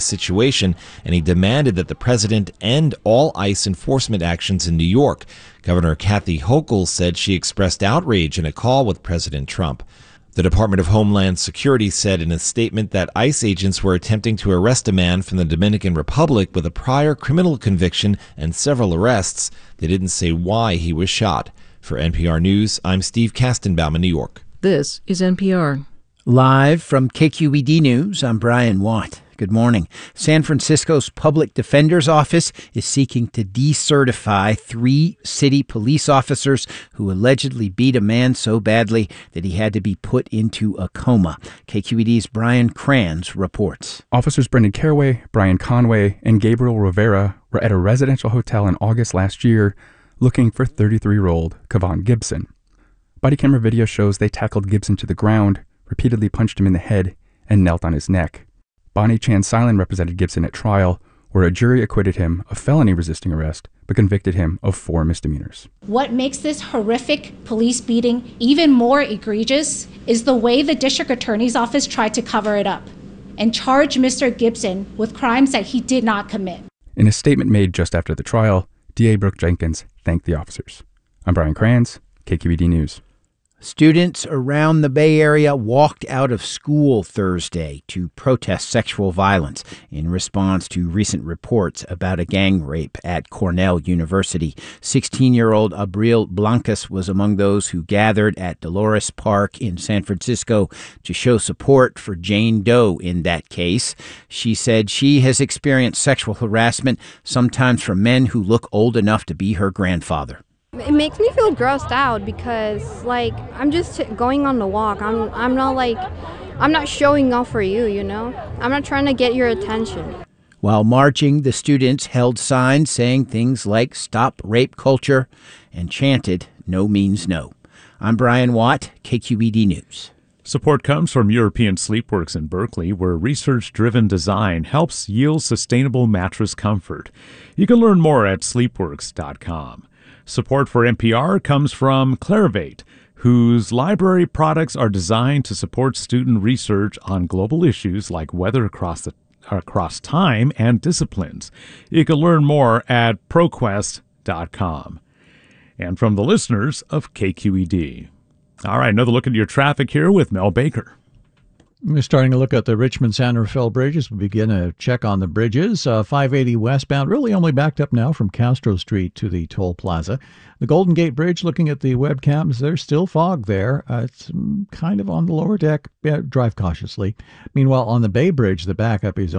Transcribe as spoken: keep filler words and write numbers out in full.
situation, and he demanded that the president end all ICE enforcement actions in New York. Governor Kathy Hochul said she expressed outrage in a call with President Trump. The Department of Homeland Security said in a statement that ICE agents were attempting to arrest a man from the Dominican Republic with a prior criminal conviction and several arrests. They didn't say why he was shot. For N P R News, I'm Steve Kastenbaum in New York. This is N P R. Live from K Q E D News, I'm Brian Watt. Good morning. San Francisco's Public Defender's Office is seeking to decertify three city police officers who allegedly beat a man so badly that he had to be put into a coma. K Q E D's Brian Kranz reports. Officers Brendan Caraway, Brian Conway, and Gabriel Rivera were at a residential hotel in August last year looking for thirty-three-year-old Kevon Gibson. Body camera video shows they tackled Gibson to the ground, repeatedly punched him in the head, and knelt on his neck. Bonnie Chan Silent represented Gibson at trial, where a jury acquitted him of felony resisting arrest, but convicted him of four misdemeanors. What makes this horrific police beating even more egregious is the way the district attorney's office tried to cover it up and charge Mister Gibson with crimes that he did not commit. In a statement made just after the trial, D A Brooke Jenkins thanked the officers. I'm Brian Kranz, K Q E D News. Students around the Bay Area walked out of school Thursday to protest sexual violence in response to recent reports about a gang rape at Cornell University. sixteen-year-old Abril Blancas was among those who gathered at Dolores Park in San Francisco to show support for Jane Doe in that case. She said she has experienced sexual harassment, sometimes from men who look old enough to be her grandfather. It makes me feel grossed out because, like, I'm just going on the walk. I'm I'm not, like, I'm not showing off for you, you know? I'm not trying to get your attention. While marching, the students held signs saying things like "Stop Rape Culture" and chanted "No means no." I'm Brian Watt, K Q E D News. Support comes from European Sleepworks in Berkeley, where research-driven design helps yield sustainable mattress comfort. You can learn more at sleepworks dot com. Support for N P R comes from Clarivate, whose library products are designed to support student research on global issues like weather across the, across time and disciplines. You can learn more at ProQuest dot com. And from the listeners of K Q E D. All right, another look at your traffic here with Mel Baker. We're starting to look at the Richmond-San Rafael Bridge as we begin a check on the bridges. Uh, five eighty westbound, really only backed up now from Castro Street to the toll plaza. The Golden Gate Bridge, looking at the webcams, there's still fog there. Uh, it's kind of on the lower deck. Yeah, drive cautiously. Meanwhile, on the Bay Bridge, the backup is